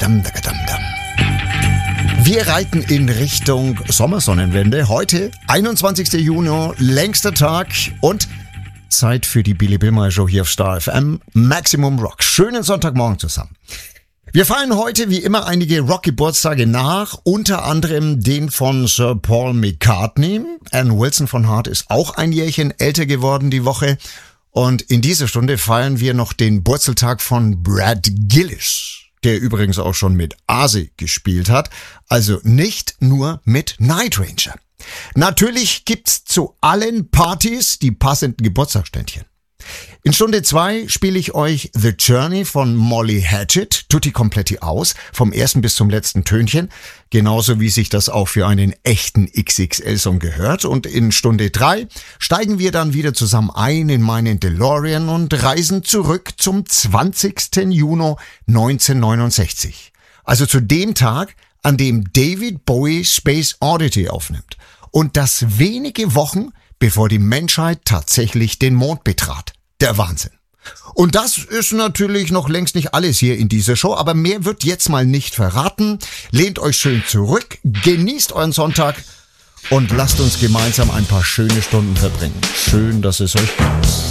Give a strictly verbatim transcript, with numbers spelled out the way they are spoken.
dagadam, dagadam, dam. Wir reiten in Richtung Sommersonnenwende. Heute, einundzwanzigster Juni, längster Tag und Zeit für die Billy Billmeyer Show hier auf Star F M. Maximum Rock. Schönen Sonntagmorgen zusammen. Wir feiern heute wie immer einige Rock-Geburtstage nach, unter anderem den von Sir Paul McCartney. Alan Wilson von Heart ist auch ein Jährchen älter geworden die Woche. Und in dieser Stunde feiern wir noch den Geburtstag von Brad Gillis, der übrigens auch schon mit Asi gespielt hat, also nicht nur mit Night Ranger. Natürlich gibt's zu allen Partys die passenden Geburtstagsständchen. In Stunde zwei spiele ich euch The Journey von Molly Hatchet, tutti completi aus, vom ersten bis zum letzten Tönchen, genauso wie sich das auch für einen echten X X L-Song gehört. Und in Stunde drei steigen wir dann wieder zusammen ein in meinen DeLorean und reisen zurück zum zwanzigsten Juni neunzehnhundertneunundsechzig. Also zu dem Tag, an dem David Bowie Space Oddity aufnimmt. Und das wenige Wochen, bevor die Menschheit tatsächlich den Mond betrat. Der Wahnsinn. Und das ist natürlich noch längst nicht alles hier in dieser Show, aber mehr wird jetzt mal nicht verraten. Lehnt euch schön zurück, genießt euren Sonntag und lasst uns gemeinsam ein paar schöne Stunden verbringen. Schön, dass es euch gibt.